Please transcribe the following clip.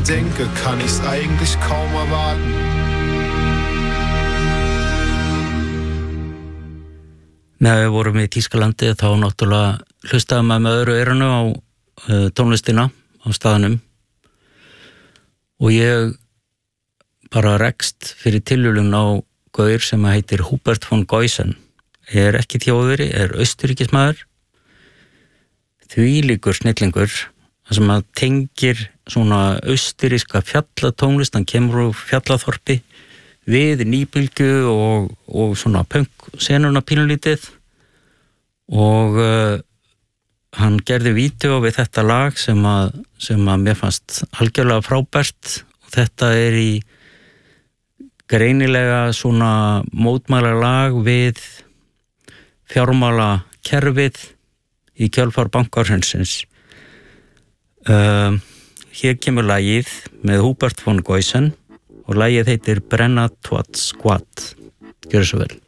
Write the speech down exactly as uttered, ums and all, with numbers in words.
denke, kann ich's eigentlich kaum erwarten. Meðan við vorum í Þýskalandi þá náttúrulega hlustaði maður með öðru eyranu á uh, tónlistina á staðnum og ég bara rekst fyrir tilhjulun á gaur sem heitir Hubert von Goisen. Er ekki þjóðveri, er austuríkismaður, þvílíkur snillingur, þar sem að tengir svona austuríska fjallatónlist, hann kemur úr fjallaþorpi við nýbylgju og, og svona punk-senuna pínulítið og uh, hann gerði vídeó við þetta lag sem að, sem að mér fannst algjörlega frábært og þetta er í greinilega svona mótmæla lag við fjármála kerfið í kjölfar bankahrunsins. Uh, hér kemur lagið með Hubert von Goisen og lagið heitir Brenna Twat Squat. Gjörðu svo vel.